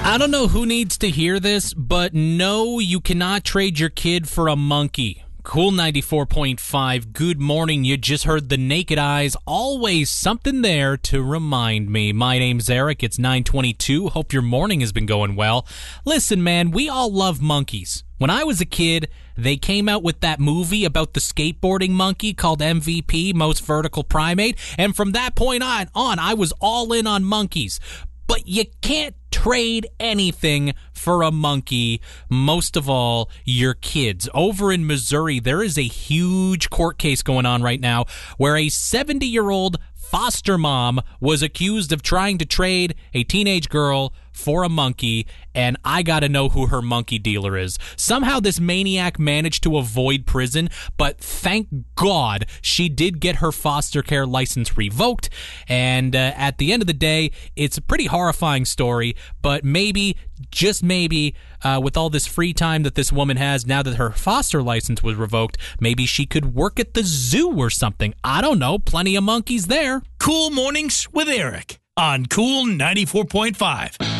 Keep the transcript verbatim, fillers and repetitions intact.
I don't know who needs to hear this, but no, you cannot trade your kid for a monkey. Cool ninety-four point five, good morning. You just heard the Naked Eyes. Always something there to remind me. My name's Eric. It's nine twenty-two. Hope your morning has been going well. Listen, man, we all love monkeys. When I was a kid, they came out with that movie about the skateboarding monkey called M V P, Most Vertical Primate, and from that point on, on I was all in on monkeys. But you can't trade anything for a monkey, most of all, your kids. Over in Missouri, there is a huge court case going on right now where a seventy-year-old foster mom was accused of trying to trade a teenage girl for a monkey, and I gotta know who her monkey dealer is. Somehow this maniac managed to avoid prison, but thank God she did get her foster care license revoked, and uh, at the end of the day, it's a pretty horrifying story, but maybe, just maybe, uh, with all this free time that this woman has now that her foster license was revoked, maybe she could work at the zoo or something. I don't know, plenty of monkeys there. Cool Mornings with Eric on Cool ninety-four point five.